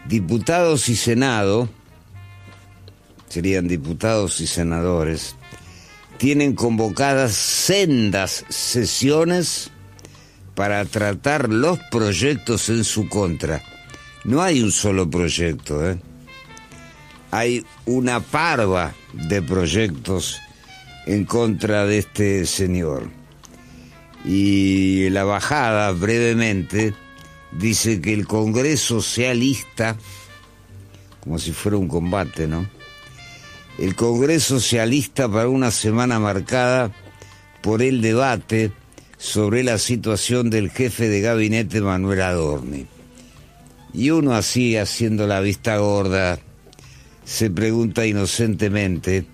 Diputados y Senado, serían diputados y senadores, tienen convocadas sendas sesiones para tratar los proyectos en su contra. No hay un solo proyecto, ¿eh? Hay una parva de proyectos en contra de este señor. Y la bajada, brevemente, dice que el Congreso se alista, como si fuera un combate, ¿no? El Congreso se alista para una semana marcada por el debate sobre la situación del jefe de gabinete Manuel Adorni. Y uno así, haciendo la vista gorda, se pregunta inocentemente,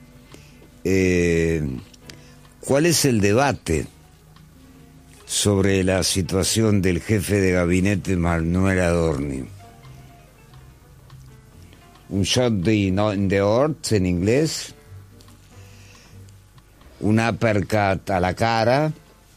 ¿cuál es el debate sobre la situación del jefe de gabinete Manuel Adorni? Un shot in the heart en inglés, un uppercut a la cara.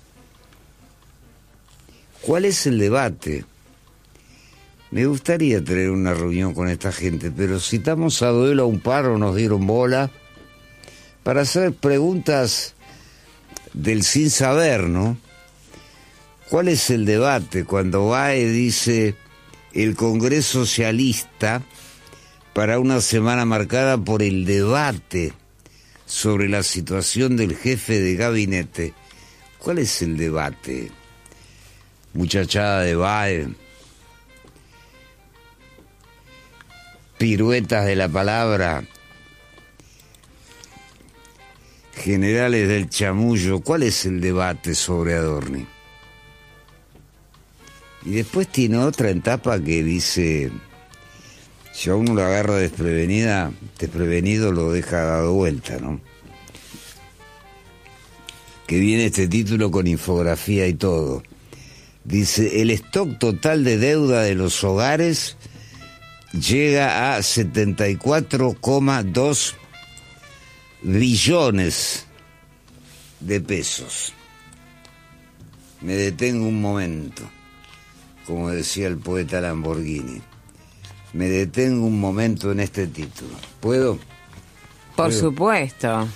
¿Cuál es el debate? Me gustaría tener una reunión con esta gente, pero citamos a duelo a un par o nos dieron bola para hacer preguntas del sin saber, ¿no? ¿Cuál es el debate? Cuando Bae dice el Congreso se alista para una semana marcada por el debate sobre la situación del jefe de gabinete. ¿Cuál es el debate? Muchachada de Bae, piruetas de la palabra, generales del chamullo. ¿Cuál es el debate sobre Adorni? Y después tiene otra etapa que dice, si a uno lo agarra desprevenido lo deja dado vuelta, ¿no? Que viene este título con infografía y todo. Dice, el stock total de deuda de los hogares llega a 74,2 billones de pesos. Me detengo un momento, como decía el poeta Lamborghini. Me detengo un momento en este título. ¿Puedo? Por supuesto.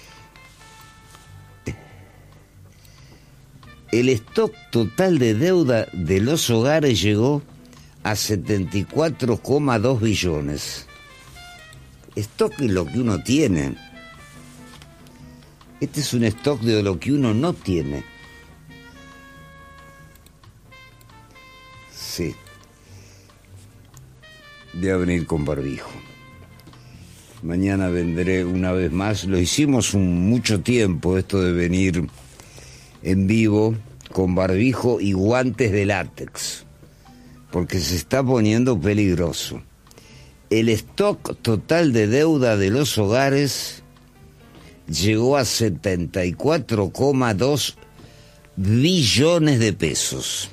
El stock total de deuda de los hogares llegó a 74,2 billones. Stock es lo que uno tiene. Este es un stock de lo que uno no tiene. Sí. Voy a venir con barbijo. Mañana vendré una vez más. Lo hicimos mucho tiempo, esto de venir en vivo con barbijo y guantes de látex, porque se está poniendo peligroso. El stock total de deuda de los hogares llegó a 74,2 billones de pesos.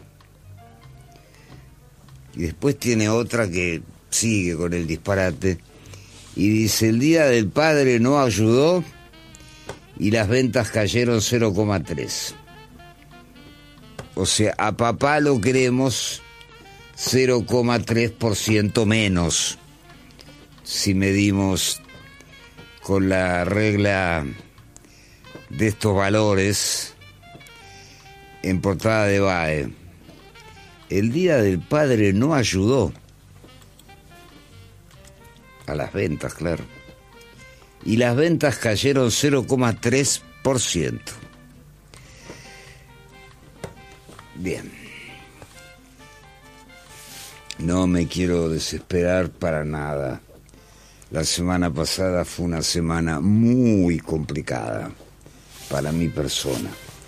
Y después tiene otra que sigue con el disparate y dice, el Día del Padre no ayudó y las ventas cayeron 0,3. O sea, a papá lo queremos 0,3% menos si medimos con la regla de estos valores en portada de Bae. El Día del Padre no ayudó a las ventas, claro. Y las ventas cayeron 0,3%. Bien. No me quiero desesperar para nada. La semana pasada fue una semana muy complicada para mi persona.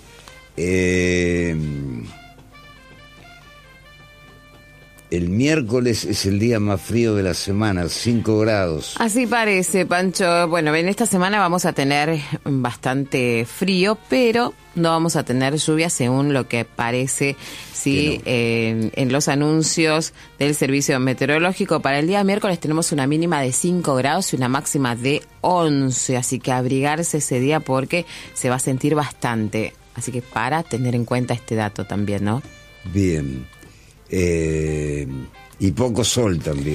El miércoles es el día más frío de la semana, 5 grados. Así parece, Pancho. Bueno, en esta semana vamos a tener bastante frío, pero no vamos a tener lluvia según lo que parece, sí, en los anuncios del servicio meteorológico. Para el día miércoles tenemos una mínima de 5 grados y una máxima de 11, así que abrigarse ese día porque se va a sentir bastante. Así que para tener en cuenta este dato también, ¿no? Bien. Y poco sol también.